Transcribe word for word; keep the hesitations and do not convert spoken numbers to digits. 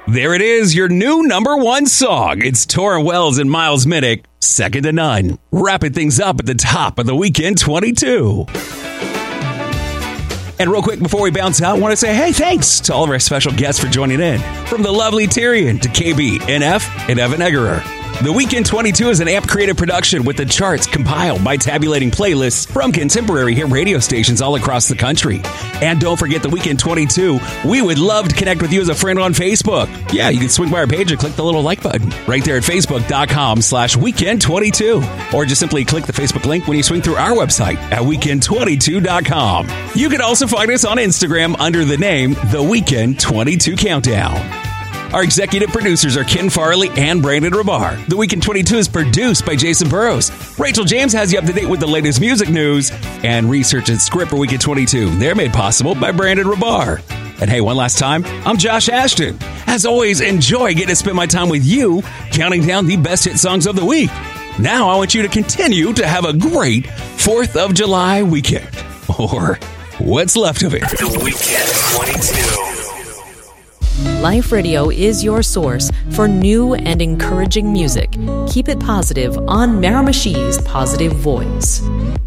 There it is, your new number one song. It's Torrin Wells and Miles Minnick, Second to None. Wrapping things up at the top of the Weekend twenty-two. And real quick, before we bounce out, I want to say, hey, thanks to all of our special guests for joining in. From the lovely Tyrion to K B, N F, and Evan Eggerer. The Weekend twenty-two is an A M P creative production with the charts compiled by tabulating playlists from contemporary hit radio stations all across the country. And don't forget the Weekend twenty-two. We would love to connect with you as a friend on Facebook. Yeah, you can swing by our page and click the little like button right there at facebook.com slash weekend 22. Or just simply click the Facebook link when you swing through our website at weekend twenty-two dot com. You can also find us on Instagram under the name The Weekend twenty-two Countdown. Our executive producers are Ken Farley and Brandon Rabar. The Weekend twenty-two is produced by Jason Burrows. Rachel James has you up to date with the latest music news, and research and script for Weekend twenty-two. They're made possible by Brandon Rabar. And hey, one last time, I'm Josh Ashton. As always, enjoy getting to spend my time with you, counting down the best hit songs of the week. Now I want you to continue to have a great fourth of July weekend. Or what's left of it. The Weekend twenty-two. Life Radio is your source for new and encouraging music. Keep it positive on Maramashi's Positive Voice.